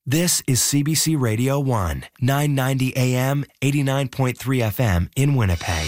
This is CBC Radio 1, 990 AM, 89.3 FM in Winnipeg.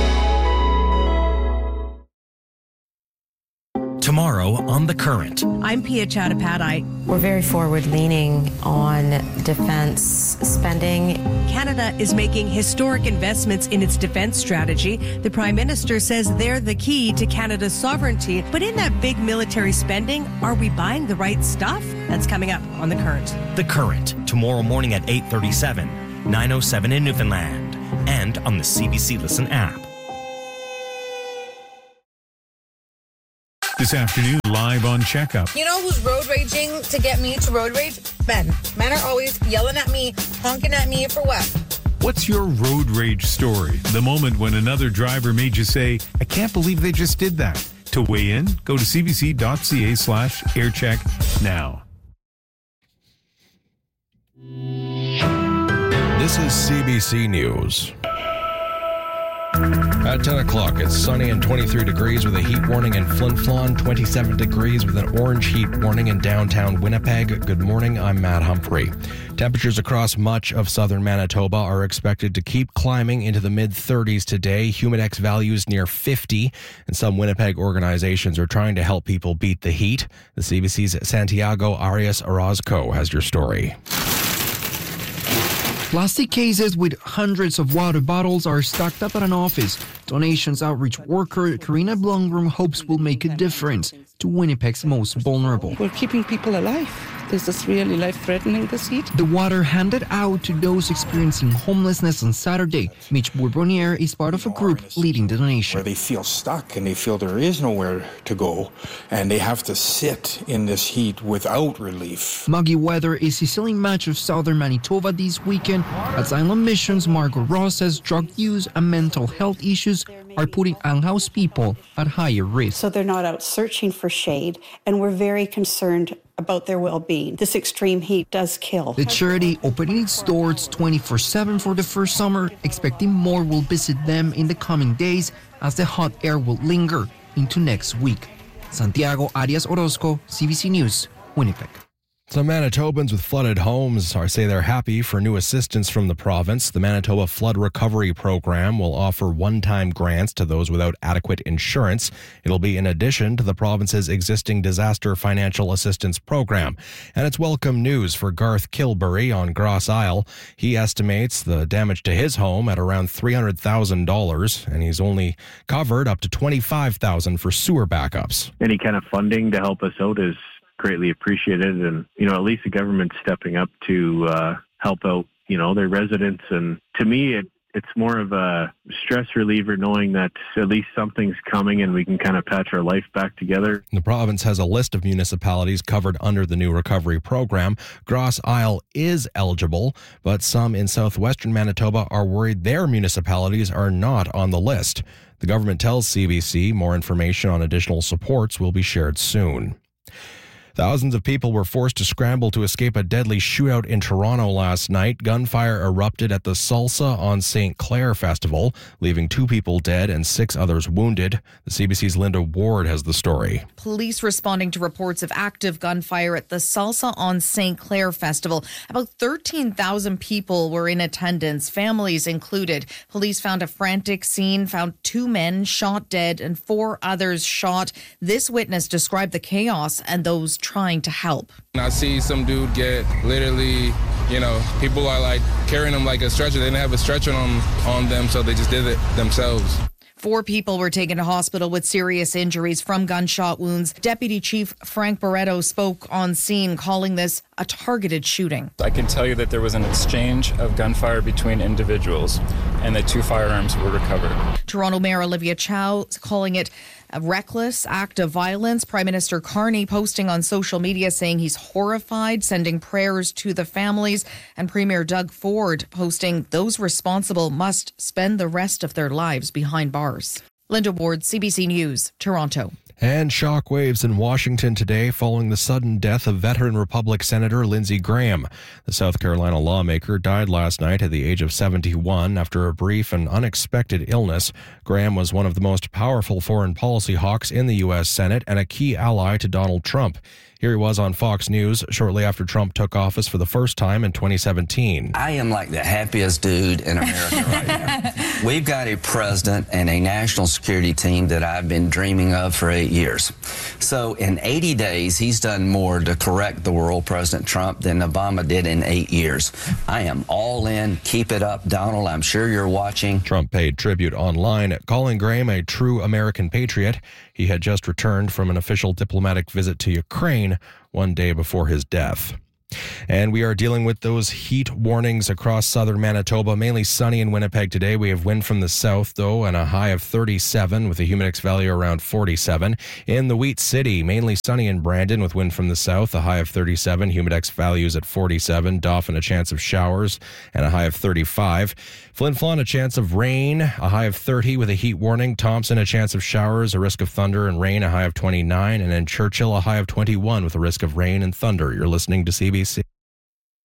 Tomorrow on The Current. I'm Pia Chattopadhyay. We're very forward-leaning on defense spending. Canada is making historic investments in its defense strategy. The Prime Minister says they're the key to Canada's sovereignty. But in that big military spending, are we buying the right stuff? That's coming up on The Current. The Current, tomorrow morning at 8:37, 9:07 in Newfoundland, and on the CBC Listen app. This afternoon, live on Checkup. You know who's road raging to get me to road rage? Men. Men are always yelling at me, honking at me for what? What's your road rage story? The moment when another driver made you say, I can't believe they just did that. To weigh in, go to cbc.ca/aircheck now. This is CBC News. At 10 o'clock, it's sunny and 23 degrees with a heat warning in Flin Flon, 27 degrees with an orange heat warning in downtown Winnipeg. Good morning, I'm Matt Humphrey. Temperatures across much of southern Manitoba are expected to keep climbing into the mid-30s today. Humidex values near 50, and some Winnipeg organizations are trying to help people beat the heat. The CBC's Santiago Arias Orozco has your story. Plastic cases with hundreds of water bottles are stacked up at an office. Donations outreach worker Karina Blomgren hopes will make a difference to Winnipeg's most vulnerable. We're keeping people alive. This is really life-threatening, this heat. The water handed out to those experiencing homelessness on Saturday. Mitch Bourbonniere is part of a group leading the donation. Where they feel stuck and they feel there is nowhere to go and they have to sit in this heat without relief. Muggy weather is a ceiling match of southern Manitoba this weekend. At Island Missions, Margot Ross says drug use and mental health issues are putting unhoused people at higher risk. So they're not out searching for shade, and we're very concerned about their well-being. This extreme heat does kill. The charity opening its doors 24/7 for the first summer, expecting more will visit them in the coming days as the hot air will linger into next week. Santiago Arias Orozco, CBC News, Winnipeg. Some Manitobans with flooded homes say they're happy for new assistance from the province. The Manitoba Flood Recovery Program will offer one-time grants to those without adequate insurance. It'll be in addition to the province's existing disaster financial assistance program. And it's welcome news for Garth Kilbury on Grosse Isle. He estimates the damage to his home at around $300,000, and he's only covered up to $25,000 for sewer backups. Any kind of funding to help us out is greatly appreciated, and at least the government's stepping up to help out their residents. And to me it's more of a stress reliever knowing that at least something's coming and we can kind of patch our life back together. The province has a list of municipalities covered under the new recovery program. Grosse Isle is eligible, but some in southwestern Manitoba are worried their municipalities are not on the list. The government tells CBC more information on additional supports will be shared soon. Thousands of people were forced to scramble to escape a deadly shootout in Toronto last night. Gunfire erupted at the Salsa on St. Clair Festival, leaving 2 people dead and 6 others wounded. The CBC's Linda Ward has the story. Police responding to reports of active gunfire at the Salsa on St. Clair Festival. About 13,000 people were in attendance, families included. Police found a frantic scene, found 2 men shot dead and 4 others shot. This witness described the chaos and those trying to help. I see some dude get literally, people are like carrying him like a stretcher. They didn't have a stretcher on them, so they just did it themselves. 4 people were taken to hospital with serious injuries from gunshot wounds. Deputy Chief Frank Barretto spoke on scene, calling this a targeted shooting. I can tell you that there was an exchange of gunfire between individuals and that 2 firearms were recovered. Toronto Mayor Olivia Chow calling it a reckless act of violence. Prime Minister Carney posting on social media saying he's horrified, sending prayers to the families. And Premier Doug Ford posting those responsible must spend the rest of their lives behind bars. Linda Ward, CBC News, Toronto. And shockwaves in Washington today following the sudden death of veteran Republican Senator Lindsey Graham. The South Carolina lawmaker died last night at the age of 71 after a brief and unexpected illness. Graham was one of the most powerful foreign policy hawks in the U.S. Senate and a key ally to Donald Trump. Here he was on Fox News shortly after Trump took office for the first time in 2017. I am like the happiest dude in America right now. We've got a president and a national security team that I've been dreaming of for 8 years. So in 80 days, he's done more to correct the world, President Trump, than Obama did in 8 years. I am all in. Keep it up, Donald. I'm sure you're watching. Trump paid tribute online, calling Graham a true American patriot. He had just returned from an official diplomatic visit to Ukraine one day before his death. And we are dealing with those heat warnings across southern Manitoba, mainly sunny in Winnipeg today. We have wind from the south, though, and a high of 37 with a humidex value around 47. In the Wheat City, mainly sunny in Brandon with wind from the south, a high of 37, humidex values at 47. Dauphin, a chance of showers and a high of 35. Flin Flon, a chance of rain, a high of 30 with a heat warning. Thompson, a chance of showers, a risk of thunder and rain, a high of 29. And in Churchill, a high of 21 with a risk of rain and thunder. You're listening to CBC.